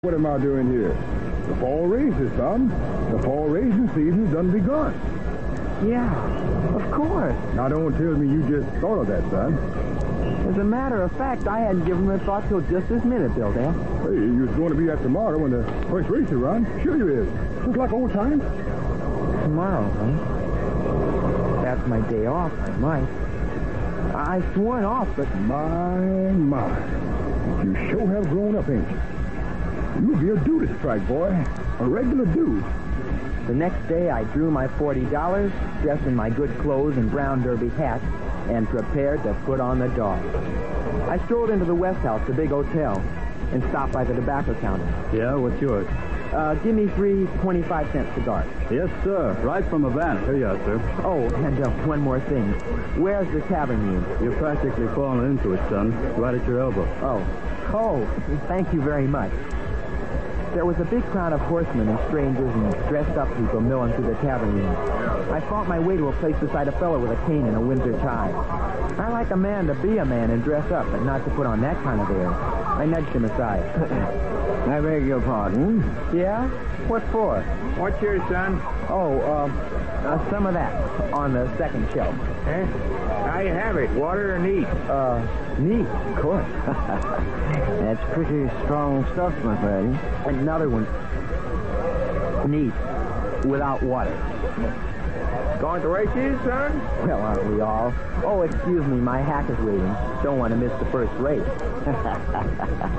What am I doing here? The fall races, son. The fall racing season's done begun. Yeah, of course. Now don't tell me you just thought of that, son. As a matter of fact, I hadn't given it a thought till just this minute, Bildad. Hey, you was going to be at tomorrow when the first race is run. Sure you is. Just like old times. Tomorrow, huh? That's my day off, I might. I sworn off, but... My. You sure have grown up, ain't you? You'll be a duty strike, boy. A regular dude. The next day, I drew my $40, dressed in my good clothes and brown derby hat, and prepared to put on the dog. I strolled into the West House, the big hotel, and stopped by the tobacco counter. Yeah, what's yours? Give me 3 25-cent cigars. Yes, sir. Right from Havana. Here you are, sir. Oh, and one more thing. Where's the tavern room? You're practically falling into it, son. Right at your elbow. Oh, thank you very much. There was a big crowd of horsemen and strangers and dressed-up people milling through the tavern room. I fought my way to a place beside a fellow with a cane and a Windsor tie. I like a man to be a man and dress up, but not to put on that kind of air. I nudged him aside. I beg your pardon? Yeah? What for? What's yours, son? Some of that on the second shelf. Eh? How you have it? Water or neat? Neat, of course. That's pretty strong stuff, my friend. Another one. Neat. Without water. Going to races, son? Well, aren't we all? Oh, excuse me, my hack is waiting. Don't want to miss the first race.